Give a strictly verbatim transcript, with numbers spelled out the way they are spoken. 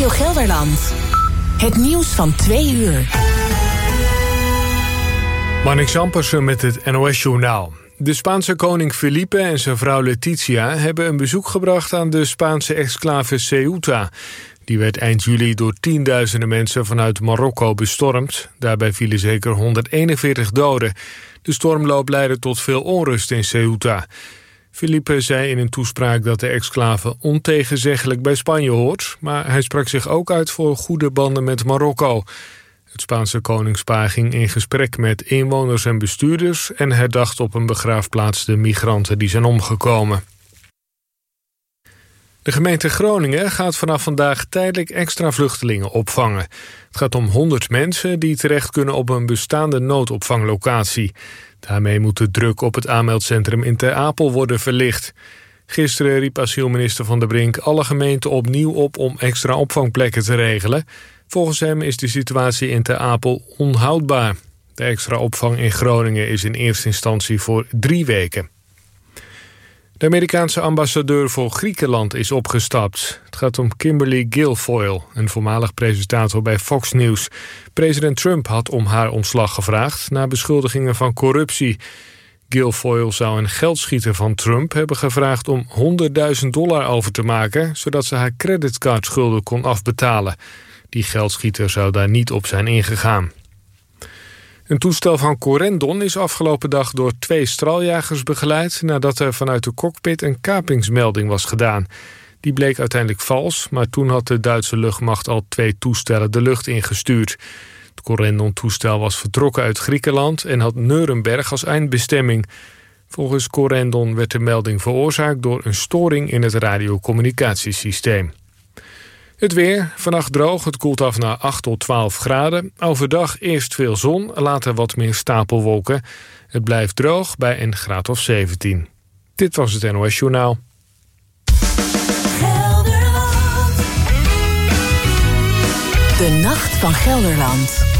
Radio Gelderland. Het nieuws van twee uur. Marnix Ampersen met het N O S-journaal. De Spaanse koning Felipe en zijn vrouw Letizia hebben een bezoek gebracht aan de Spaanse exclave Ceuta. Die werd eind juli door tienduizenden mensen vanuit Marokko bestormd. Daarbij vielen zeker honderdeenenveertig doden. De stormloop leidde tot veel onrust in Ceuta. Felipe zei in een toespraak dat de exclave ontegenzeggelijk bij Spanje hoort, maar hij sprak zich ook uit voor goede banden met Marokko. Het Spaanse koningspaar ging in gesprek met inwoners en bestuurders en herdacht op een begraafplaats de migranten die zijn omgekomen. De gemeente Groningen gaat vanaf vandaag tijdelijk extra vluchtelingen opvangen. Het gaat om honderd mensen die terecht kunnen op een bestaande noodopvanglocatie. Daarmee moet de druk op het aanmeldcentrum in Ter Apel worden verlicht. Gisteren riep asielminister Van der Brink alle gemeenten opnieuw op om extra opvangplekken te regelen. Volgens hem is de situatie in Ter Apel onhoudbaar. De extra opvang in Groningen is in eerste instantie voor drie weken. De Amerikaanse ambassadeur voor Griekenland is opgestapt. Het gaat om Kimberly Guilfoyle, een voormalig presentator bij Fox News. President Trump had om haar ontslag gevraagd na beschuldigingen van corruptie. Guilfoyle zou een geldschieter van Trump hebben gevraagd om honderdduizend dollar over te maken, zodat ze haar creditcardschulden kon afbetalen. Die geldschieter zou daar niet op zijn ingegaan. Een toestel van Corendon is afgelopen dag door twee straljagers begeleid nadat er vanuit de cockpit een kapingsmelding was gedaan. Die bleek uiteindelijk vals, maar toen had de Duitse luchtmacht al twee toestellen de lucht ingestuurd. Het Corendon-toestel was vertrokken uit Griekenland en had Nuremberg als eindbestemming. Volgens Corendon werd de melding veroorzaakt door een storing in het radiocommunicatiesysteem. Het weer, vannacht droog, het koelt af naar acht tot twaalf graden. Overdag eerst veel zon, later wat meer stapelwolken. Het blijft droog bij een graad of zeventien. Dit was het N O S-journaal. Gelderland. De Nacht van Gelderland.